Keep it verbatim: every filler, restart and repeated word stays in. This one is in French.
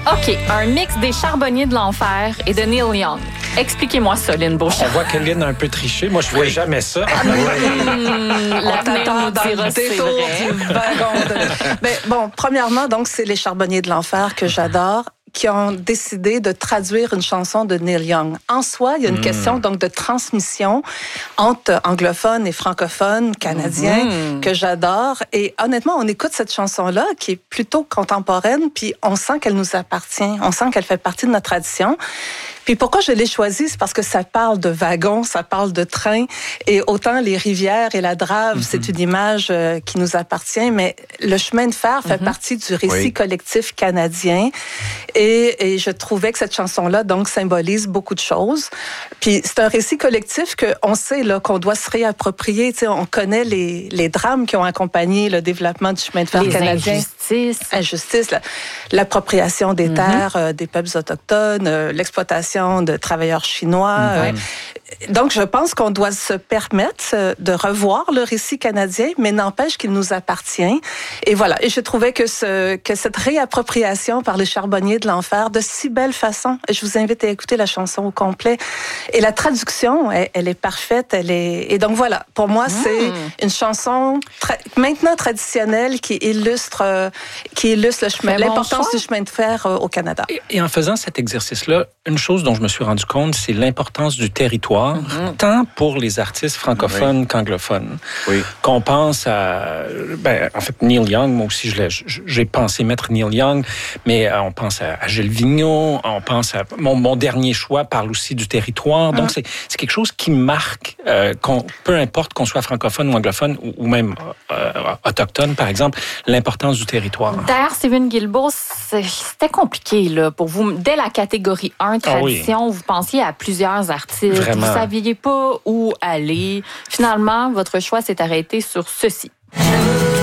OK, un mix des Charbonniers de l'Enfer et de Neil Young. Expliquez-moi ça, Lynn Beauchamp. On voit que Lynn a un peu triché. Moi, je ne voyais jamais ça. La t'attend dans le détour du wagon. De... ben, bon, premièrement, donc, c'est les Charbonniers de l'Enfer que j'adore, qui ont décidé de traduire une chanson de Neil Young. En soi, il y a une mmh. question donc de transmission entre anglophones et francophones canadiens mmh. que j'adore. Et honnêtement, on écoute cette chanson-là qui est plutôt contemporaine, puis on sent qu'elle nous appartient, on sent qu'elle fait partie de notre tradition. Puis pourquoi je l'ai choisie, c'est parce que ça parle de wagons, ça parle de trains, et autant les rivières et la Drave, mm-hmm. c'est une image euh, qui nous appartient, mais le chemin de fer fait mm-hmm. partie du récit oui. collectif canadien, et, et je trouvais que cette chanson-là, donc, symbolise beaucoup de choses. Puis c'est un récit collectif qu'on sait là, qu'on doit se réapproprier. Tu sais, on connaît les, les drames qui ont accompagné le développement du chemin de fer les canadien. Injustices. Injustice, la, l'appropriation des mm-hmm. terres euh, des peuples autochtones, euh, l'exploitation de travailleurs chinois. Mm-hmm. Donc, je pense qu'on doit se permettre de revoir le récit canadien, mais n'empêche qu'il nous appartient. Et voilà. Et je trouvais que, ce, que cette réappropriation par les Charbonniers de l'Enfer, de si belle façon, je vous invite à écouter la chanson au complet. Et la traduction, elle, elle est parfaite. Elle est... Et donc, voilà. Pour moi, mm. c'est une chanson tra... maintenant traditionnelle qui illustre, euh, qui illustre le chemin, l'importance bon du chemin de fer euh, au Canada. Et, et en faisant cet exercice-là, une chose dont je me suis rendu compte, c'est l'importance du territoire, mm-hmm. tant pour les artistes francophones oui. qu'anglophones. Oui. Qu'on pense à... Ben, en fait, Neil Young, moi aussi, je l'ai, j'ai pensé mettre Neil Young, mais on pense à, à Gilles Vigneault, on pense à... Mon, mon dernier choix parle aussi du territoire. Mm-hmm. Donc, c'est, c'est quelque chose qui marque, euh, qu'on, peu importe qu'on soit francophone ou anglophone, ou, ou même euh, autochtone, par exemple, l'importance du territoire. D'ailleurs, Steven Guilbeault, c'était compliqué là, pour vous. Dès la catégorie un, tradition, ah oui. vous pensiez à plusieurs artistes. Vraiment. Vous ne saviez pas où aller. Finalement, votre choix s'est arrêté sur ceci.